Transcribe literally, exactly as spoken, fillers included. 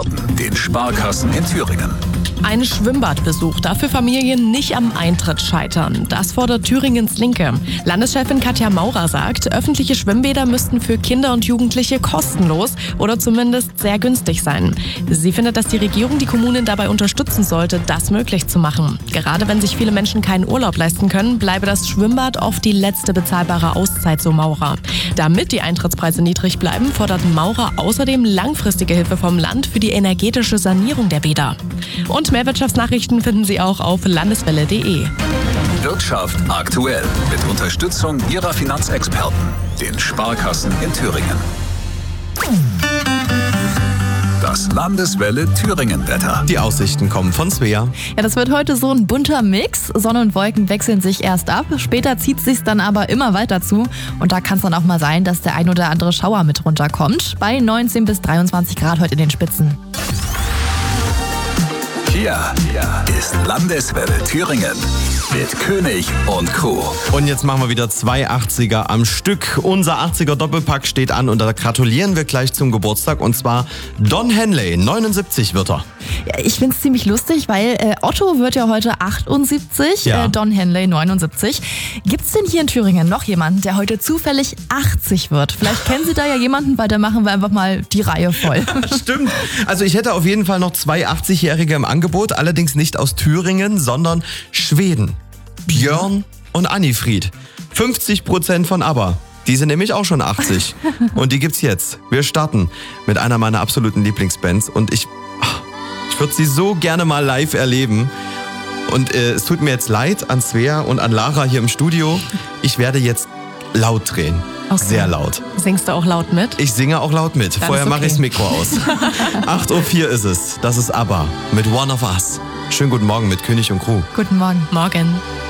Finanzexperten, den Sparkassen in Thüringen. Ein Schwimmbadbesuch darf für Familien nicht am Eintritt scheitern. Das fordert Thüringens Linke. Landeschefin Katja Maurer sagt, öffentliche Schwimmbäder müssten für Kinder und Jugendliche kostenlos oder zumindest sehr günstig sein. Sie findet, dass die Regierung die Kommunen dabei unterstützen sollte, das möglich zu machen. Gerade wenn sich viele Menschen keinen Urlaub leisten können, bleibe das Schwimmbad oft die letzte bezahlbare Auszeit, so Maurer. Damit die Eintrittspreise niedrig bleiben, fordert Maurer außerdem langfristige Hilfe vom Land für die energetische Sanierung der Bäder. Und mehr Wirtschaftsnachrichten finden Sie auch auf landeswelle punkt de. Wirtschaft aktuell mit Unterstützung Ihrer Finanzexperten, den Sparkassen in Thüringen. Das Landeswelle Thüringen-Wetter. Die Aussichten kommen von Svea. Ja, das wird heute so ein bunter Mix. Sonne und Wolken wechseln sich erst ab. Später zieht es sich dann aber immer weiter zu. Und da kann es dann auch mal sein, dass der ein oder andere Schauer mit runterkommt. Bei neunzehn bis dreiundzwanzig Grad heute in den Spitzen. Hier, hier ist Landeswelle Thüringen mit König und Co. Und jetzt machen wir wieder zwei achtziger am Stück. Unser achtziger Doppelpack steht an und da gratulieren wir gleich zum Geburtstag. Und zwar Don Henley, neunundsiebzig wird er. Ja, ich finde es ziemlich lustig, weil äh, Otto wird ja heute achtundsiebzig, Ja. äh, Don Henley neunundsiebzig. Gibt es denn hier in Thüringen noch jemanden, der heute zufällig achtzig wird? Vielleicht kennen Sie da ja jemanden, weil dann machen wir einfach mal die Reihe voll. Stimmt. Also ich hätte auf jeden Fall noch zwei achtzigjährige im Angebot, allerdings nicht aus Thüringen, sondern Schweden. Björn und Annifried. fünfzig Prozent von ABBA. Die sind nämlich auch schon achtzig. Und die gibt's jetzt. Wir starten mit einer meiner absoluten Lieblingsbands und ich, ich würde sie so gerne mal live erleben. Und äh, es tut mir jetzt leid an Svea und an Lara hier im Studio. Ich werde jetzt laut drehen. Okay. Sehr laut. Singst du auch laut mit? Ich singe auch laut mit. Dann Vorher ist mache okay. ich das Mikro aus. acht Uhr vier ist es. Das ist ABBA mit One of Us. Schönen guten Morgen mit König und Crew. Guten Morgen. Morgen.